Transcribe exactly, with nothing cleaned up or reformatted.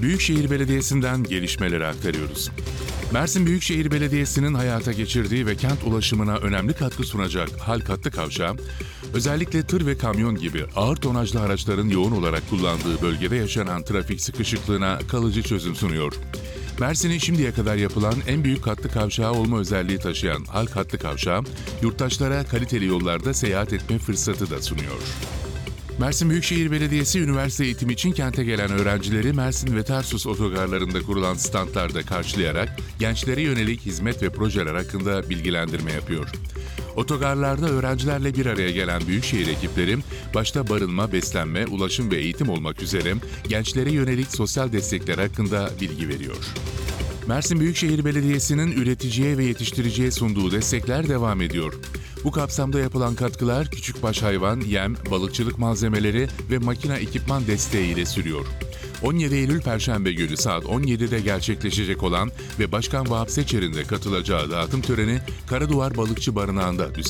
Büyükşehir Belediyesi'nden gelişmeleri aktarıyoruz. Mersin Büyükşehir Belediyesi'nin hayata geçirdiği ve kent ulaşımına önemli katkı sunacak Halk Hattı Kavşağı, özellikle tır ve kamyon gibi ağır tonajlı araçların yoğun olarak kullandığı bölgede yaşanan trafik sıkışıklığına kalıcı çözüm sunuyor. Mersin'in şimdiye kadar yapılan en büyük hattı kavşağı olma özelliği taşıyan Halk Hattı Kavşağı, yurttaşlara kaliteli yollarda seyahat etme fırsatı da sunuyor. Mersin Büyükşehir Belediyesi üniversite eğitimi için kente gelen öğrencileri Mersin ve Tarsus otogarlarında kurulan standlarda karşılayarak gençlere yönelik hizmet ve projeler hakkında bilgilendirme yapıyor. Otogarlarda öğrencilerle bir araya gelen Büyükşehir ekipleri, başta barınma, beslenme, ulaşım ve eğitim olmak üzere gençlere yönelik sosyal destekler hakkında bilgi veriyor. Mersin Büyükşehir Belediyesi'nin üreticiye ve yetiştiriciye sunduğu destekler devam ediyor. Bu kapsamda yapılan katkılar küçükbaş hayvan, yem, balıkçılık malzemeleri ve makine ekipman desteğiyle sürüyor. on yedi Eylül Perşembe günü saat on yedide gerçekleşecek olan ve Başkan Vahap Seçer'in de katılacağı dağıtım töreni Karaduvar Balıkçı Barınağı'nda düzenlenecek.